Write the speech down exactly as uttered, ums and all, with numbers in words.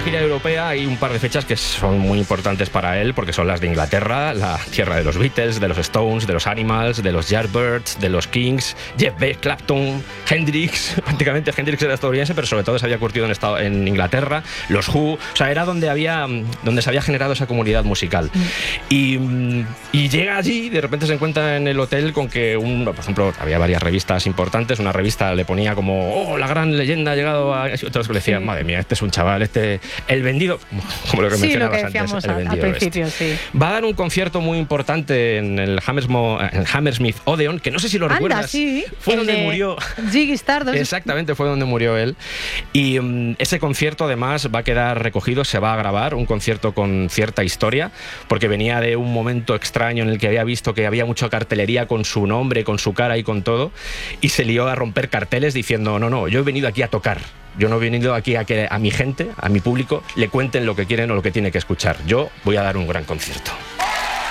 gira europea hay un par de fechas que son muy importantes para él, porque son las de Inglaterra, la tierra de los Beatles, de los Stones, de los Animals, de los Yardbirds, de los Kings, Jeff Beck, Clapton, Hendrix. Prácticamente Hendrix era estadounidense, pero sobre todo se había curtido en, estado, en Inglaterra, los Who. O sea, era donde, había, donde se había generado esa comunidad musical. Mm. Y, y llega allí, de repente se encuentra en el hotel con que, un, por ejemplo, había varias revistas importantes. Una revista le ponía como, oh, la gran leyenda ha llegado a... Otros que le decían, sí, madre mía, este es un chaval, este... El vendido, como lo que sí, mencionabas lo que antes, el al, vendido al principio, este. Sí. Va a dar un concierto muy importante en el Hammersmo, en Hammersmith Odeon, que no sé si lo Anda, recuerdas. Sí, fue donde de murió. Ziggy Stardust. Exactamente, fue donde murió él. Y um, ese concierto además va a quedar recogido, se va a grabar, un concierto con cierta historia, porque venía de un momento extraño en el que había visto que había mucha cartelería con su nombre, con su cara y con todo, y se lió a romper carteles diciendo, no, no, yo he venido aquí a tocar. Yo no he venido aquí a que a mi gente, a mi público, le cuenten lo que quieren o lo que tiene que escuchar. Yo voy a dar un gran concierto.